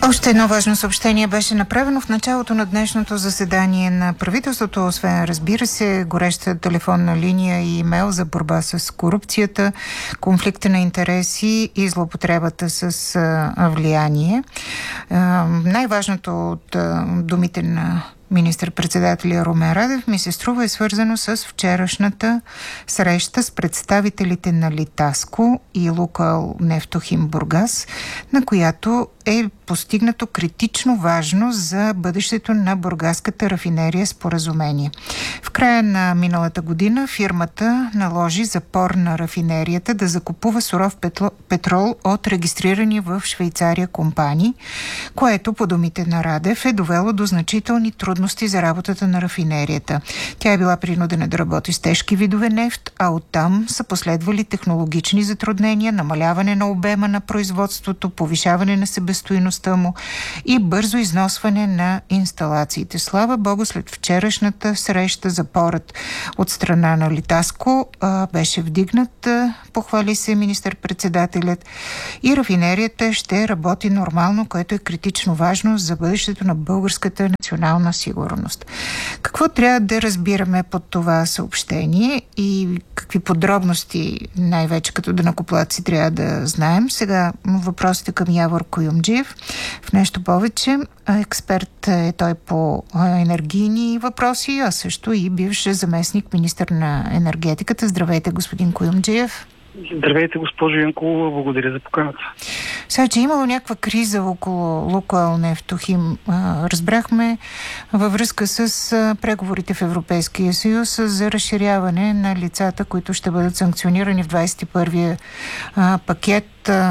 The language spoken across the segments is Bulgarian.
Още едно важно съобщение беше направено в началото на днешното заседание на правителството, освен, разбира се, гореща телефонна линия и имейл за борба с корупцията, конфликта на интереси и злоупотребата с влияние. Най-важното от думите на министър-председателя Румен Радев ми се струва е свързано с вчерашната среща с представителите на Литаско и Лукойл Нефтохим Бургас, на която е постигнато критично важно за бъдещето на бургаската рафинерия споразумение. В края на миналата година фирмата наложи запор на рафинерията да закупува суров петрол от регистрирани в Швейцария компании, което по думите на Радев е довело до значителни трудности за работата на рафинерията. Тя е била принудена да работи с тежки видове нефт, а оттам са последвали технологични затруднения, намаляване на обема на производството, повишаване на себестойността му и бързо износване на инсталациите. Слава Богу, след вчерашната среща запорът от страна на Литаско беше вдигнат, похвали се министър-председателят, и рафинерията ще работи нормално, което е критично важно за бъдещето на българската национална сигурност. Какво трябва да разбираме под това съобщение и какви подробности най-вече като данъкоплатци трябва да знаем? Сега въпросите към Явор Куюмджиев. В нещо повече, експерт е той по енергийни въпроси, а също и бивш заместник министър на енергетиката. Здравейте, господин Куюмджиев. Здравейте, госпожо Янкова. Благодаря за поканата. Сега, че имало някаква криза около Лукойл Нефтохим, разбрахме във връзка с преговорите в Европейския съюз за разширяване на лицата, които ще бъдат санкционирани в 21-я пакет,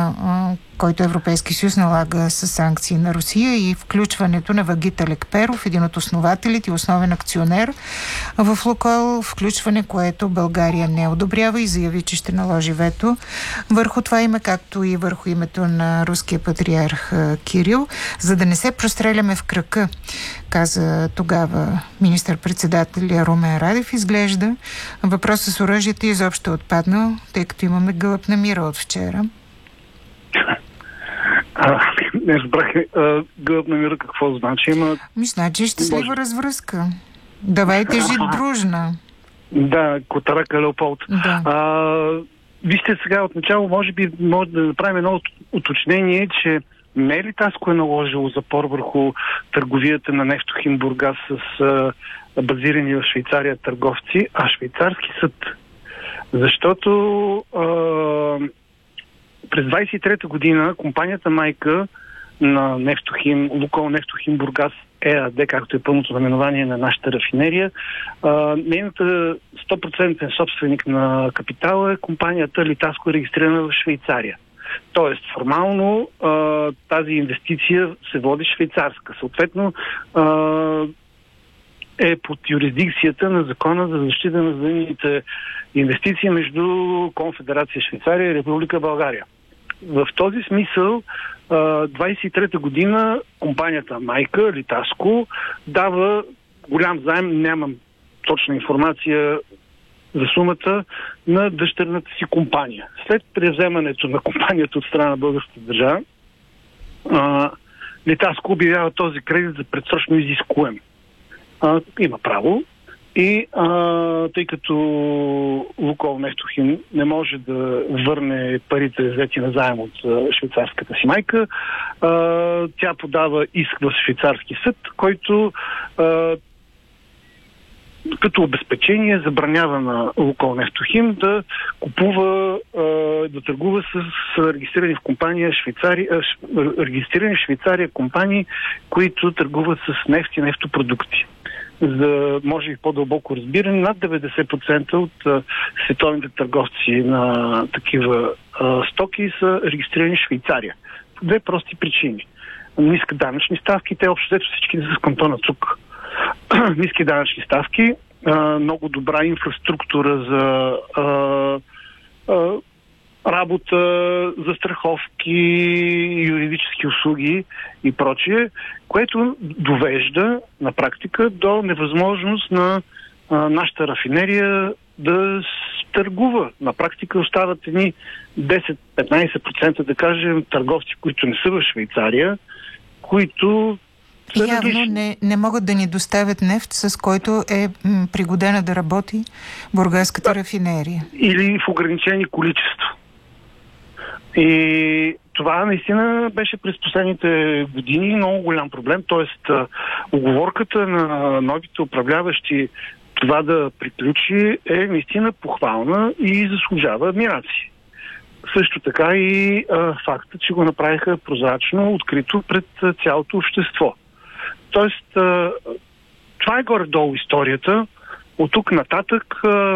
който Европейски съюз налага със санкции на Русия, и включването на Вагит Алекперов, един от основателите и основен акционер в Лукойл, включване, което България не одобрява и заяви, че ще наложи вето върху това име, както и върху името на руския патриарх Кирил, за да не се простреляме в крака, каза тогава министър-председателя Румен Радев. Изглежда въпросът с оръжията изобщо е отпаднал, тъй като имаме гълъб на мира от вчера. Не разбрах гълъб на мира какво значи. Значи щастлива развръзка. Давайте жить дружна. Да, Котарака Леополд. Да. Вижте сега отначало, може да направим едно уточнение, че не е ли Литаско е наложило запор върху търговията на Нефтохим Бургас с базирани в Швейцария търговци, а швейцарски съд. Защото през 23-та година компанията майка на Нефтохим, Лукойл Нефтохим Бургас ЕАД, както е пълното наименование на нашата рафинерия, нейната 100% собственик на капитала е компанията Литаско, регистрирана в Швейцария. Тоест, формално тази инвестиция се води швейцарска. Съответно, е под юрисдикцията на Закона за защита на взаимните инвестиции между Конфедерация Швейцария и Република България. В този смисъл, 23-та година компанията майка, Литаско, дава голям заем, нямам точна информация за сумата, на дъщерната си компания. След превземането на компанията от страна на българската държава, Литаско обявява този кредит за предсрочно изискуем. Има право. И тъй като Лукойл Нефтохим не може да върне парите взети на заем от швейцарската си майка, тя подава иск в швейцарски съд, който като обезпечение забранява на Лукойл Нефтохим да купува, да търгува с регистрирани в компания регистрирани в Швейцария компании, които търгуват с нефт и нефтопродукти. За може и по-дълбоко разбиране, над 90% от световните търговци на такива стоки са регистрирани в Швейцария. По две прости причини. Ниски данъчни ставки, те общо взето всички са с кантона ЦУК. Ниски данъчни ставки, много добра инфраструктура за работа, застраховки, юридически услуги и прочие, което довежда на практика до невъзможност на нашата рафинерия да търгува. На практика остават едни 10-15%, да кажем, търговци, които не са в Швейцария, които са явно не могат да ни доставят нефт, с който е пригодена да работи бургаската рафинерия. Или в ограничени количества. И това наистина беше през последните години много голям проблем. Тоест, уговорката на новите управляващи това да приключи е наистина похвална и заслужава адмирации. Също така и факта, че го направиха прозрачно, открито пред цялото общество. Тоест, това е горе-долу историята. От тук нататък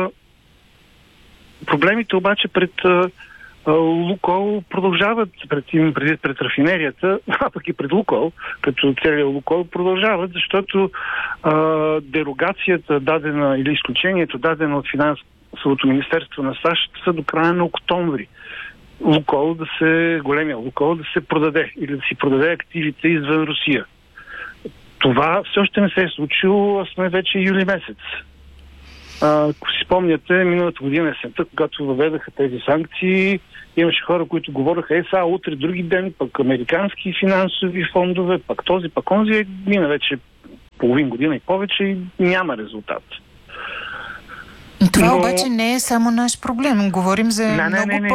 проблемите обаче пред Лукойл продължават пред рафинерията, а пък и пред Лукойл, като целият Лукойл продължават, защото дерогацията дадена или изключението дадено от финансовото министерство на САЩ са до края на октомври. Големия Лукойл да се продаде или да си продаде активите извън Русия. Това все още не се е случило, а сме вече юли месец. Ако си спомняте, миналата година есента, когато въведаха тези санкции, имаше хора, които говореха, утре, други ден, пък американски финансови фондове, пък този, пък онзи, мина вече половин година и повече и няма резултат. Това обаче не е само наш проблем. Говорим за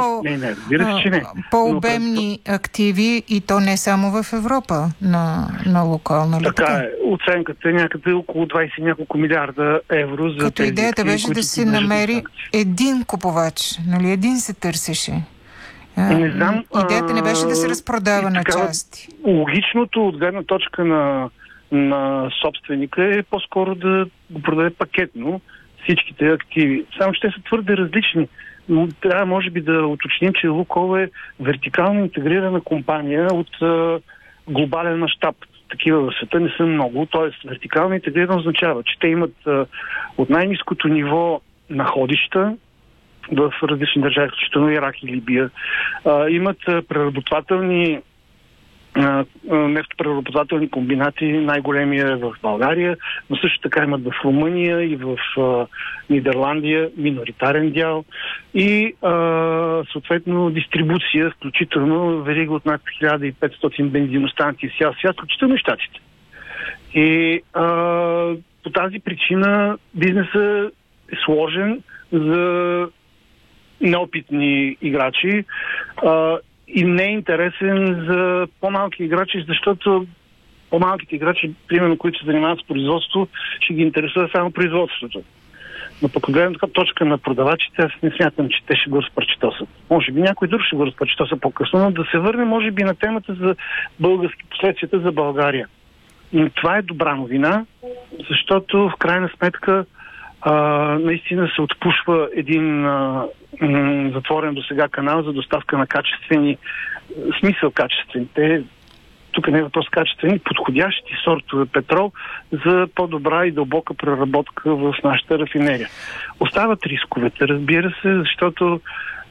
по-обемни активи и то не само в Европа на Лукойл, нали така? Така е. Оценката е някъде около 20 няколко милиарда евро за като тези идеята беше да се намери един купувач, нали? Един се търсеше. Не знам. Идеята не беше да се разпродава на части. Логичното от гледна точка на собственика е по-скоро да го продаде пакетно всичките активи. Само ще са твърде различни. Но трябва, може би, да уточним, че Лукойл е вертикално интегрирана компания от глобален мащаб. Такива в света не са много. Тоест, вертикално интегрирано означава, че те имат от най-ниското ниво находища в различни държави, включително Ирак и Либия. Имат преработвателни нефтопреработвателни комбинати, най-големия в България, но също така имат в Румъния и в Нидерландия миноритарен дял и съответно дистрибуция, включително верига от над 1500 бензиностанции в цял свят, включително и щатите. И по тази причина бизнесът е сложен за неопитни играчи и не е интересен за по-малки играчи, защото по-малките играчи, примерно, които се занимават с производство, ще ги интересува само производството. Но пък от гледна точка на продавачите, аз не смятам, че те ще го разпърчетосат. Може би някой друг ще го разпърчетоса по-късно, но да се върне, може би, на темата за последствията за България. И това е добра новина, защото в крайна сметка наистина се отпушва един затворен до сега канал за доставка на качествени, качествени. Тук не е въпрос качествени, подходящи сортове петрол за по-добра и дълбока преработка в нашата рафинерия. Остават рисковете, разбира се, защото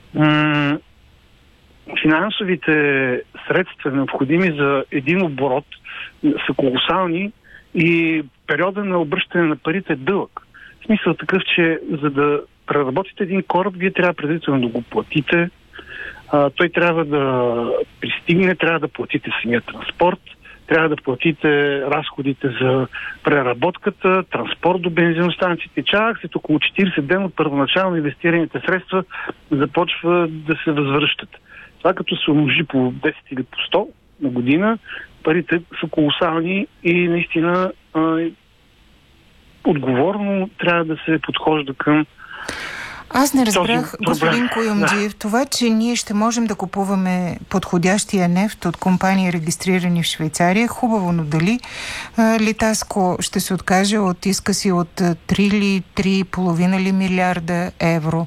финансовите средства, необходими за един оборот, са колосални и периода на обръщане на парите е дълъг. В смисъл такъв, че за да преработите един кораб, вие трябва предварително да го платите. Той трябва да пристигне, трябва да платите самия транспорт, трябва да платите разходите за преработката, транспорт до бензиностанциите. Чак след около 40 дена от първоначално инвестираните средства започва да се възвръщат. Това като се умножи по 10 или по 100 на година, парите са колосални и наистина отговорно трябва да се подхожда към. Аз не разбрах, господин Куюмджиев, това, че ние ще можем да купуваме подходящия нефт от компании, регистрирани в Швейцария, хубаво, но дали Литаско ще се откаже от иска си от 3 или 3,5 милиарда евро,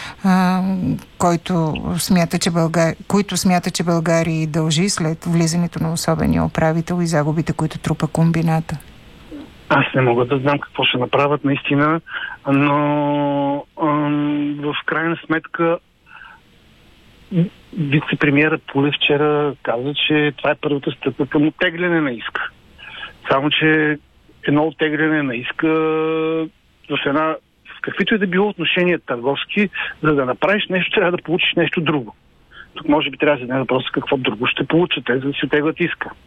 които смята, че България дължи след влизането на особения управител и загубите, които трупа комбината? Аз не мога да знам какво ще направят наистина, но в крайна сметка вице-премиерът Пулев вчера каза, че това е първата стъпка към оттегляне на иска. Само, че едно оттегляне на иска в каквито и да било отношения търговски, за да направиш нещо, трябва да получиш нещо друго. Тук може би трябва да зададе въпрос какво друго ще получат, за да си оттеглят иска.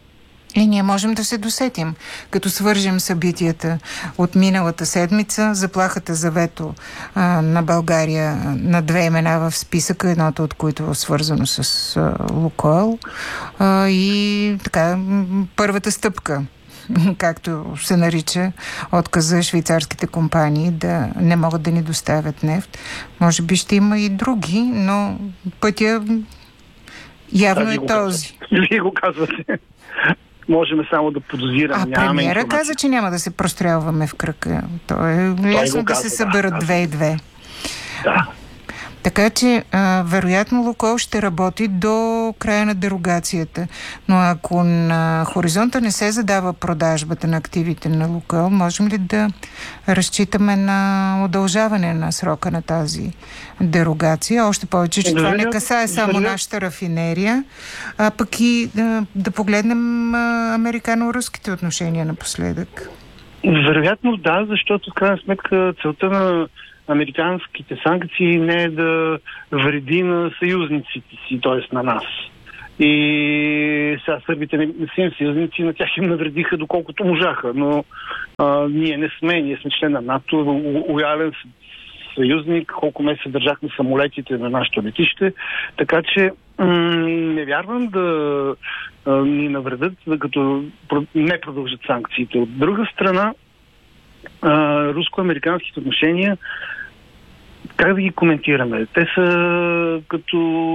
И ние можем да се досетим, като свържем събитията от миналата седмица, заплахата за вето на България на 2 имена в списъка, едното от които е свързано с Лукойл, и така първата стъпка, както се нарича, отказа швейцарските компании да не могат да ни доставят нефт. Може би ще има и други, но пътя явно е този. Вие го казвате. Можем само да подозираме. Премиера каза, че няма да се прострелваме в кръка. То е лесно да се съберат 2 и 2. Да. Така че, вероятно, Лукойл ще работи до края на дерогацията. Но ако на хоризонта не се задава продажбата на активите на Лукойл, можем ли да разчитаме на удължаване на срока на тази дерогация? Още повече, че това не касае само нашата рафинерия, а пък и да погледнем американо-руските отношения напоследък. Вероятно да, защото в крайна сметка целта на американските санкции не е да вреди на съюзниците си, т.е. на нас. И сега сърбите не са им съюзници, на тях им навредиха доколкото можаха, но ние сме член на НАТО, лоялен съюзник, колко месеца държахме самолетите на нашето летище, така че не вярвам да ни навредят, като не продължат санкциите. От друга страна, руско-американските отношения, как да ги коментираме? Те са като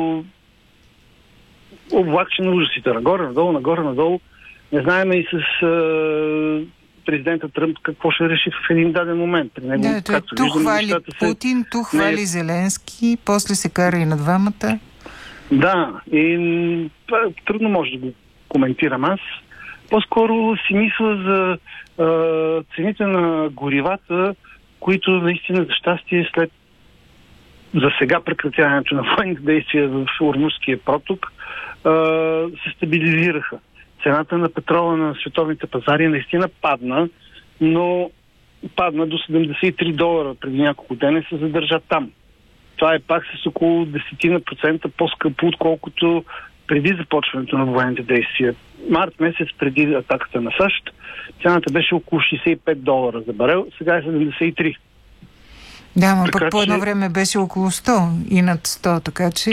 облакче на ужасите. Нагоре-надолу. Не знаем и с президента Тръмп какво ще реши в един даден момент. При него, ту хвали Путин, ту хвали Зеленски, после се кара и на двамата. Да, и трудно може да го коментирам аз. По-скоро си мисля за цените на горивата, които наистина за щастие след за сега прекратяването на военните действия в Ормузския проток се стабилизираха. Цената на петрола на световните пазари наистина падна, но падна до $73 преди няколко дена и се задържа там. Това е пак с около 10% по-скъпо, отколкото преди започването на военните действия. Март месец преди атаката на САЩ, цената беше около $65 за барел, сега е 73. Да, но пък по едно време беше около 100 и над 100, така че...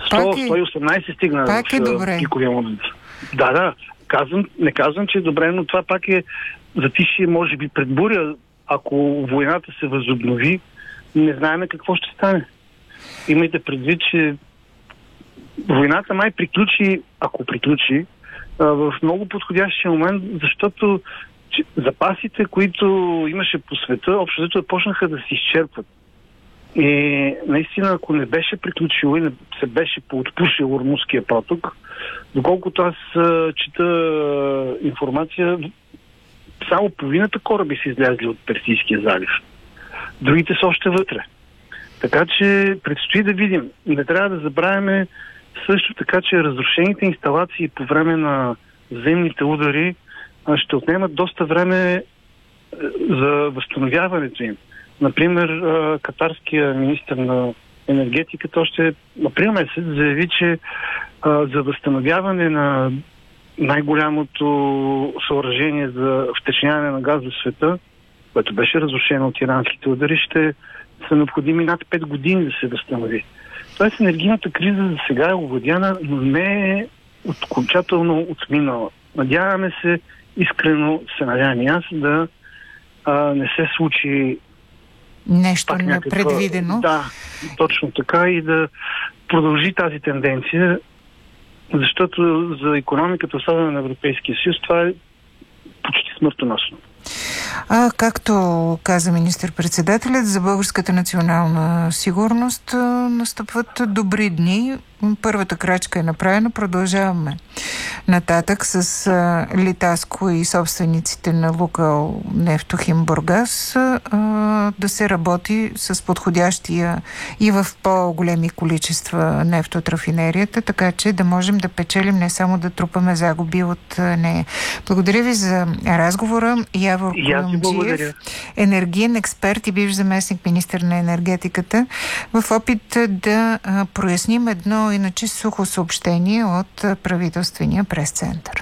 118 стигна пак е добре. Пиковия момент. Да, не казвам, че е добре, но това пак е затишие, може би пред буря. Ако войната се възобнови, не знаем какво ще стане. Имайте предвид, че войната май приключи, ако приключи, в много подходящия момент, защото запасите, които имаше по света, общо взето почнаха да се изчерпват. И наистина, ако не беше приключило и не се беше поотпушил Ормузския проток, доколкото аз чета информация, само половината кораби са излязли от Персийския залив. Другите са още вътре. Така че предстои да видим. Не трябва да забравяме също така, че разрушените инсталации по време на земните удари ще отнемат доста време за възстановяването им. Например, катарския министър на енергетиката още април месец заяви, че за възстановяване на най-голямото съоръжение за втечняване на газ в света, което беше разрушено от иранските удари, ще са необходими над 5 години да се възстанови. Тоест енергийната криза за сега е овладяна, но не е окончателно отминала. Надяваме се, искрено се надявам и аз, да не се случи нещо непредвидено. Да, точно така, и да продължи тази тенденция, защото за икономиката, особено на Европейския съюз, това е почти смъртоносно. Както каза министър-председателят, за българската национална сигурност настъпват добри дни. Първата крачка е направена, продължаваме нататък с Литаско и собствениците на Лукойл Нефтохим Бургас да се работи с подходящия и в по-големи количества нефт от рафинерията, така че да можем да печелим, не само да трупаме загуби от нея. Благодаря ви за разговора. Явор Куюмджиев, енергиен експерт и бивш заместник министър на енергетиката, в опит да проясним едно иначе сухо съобщение от правителствения пресцентър.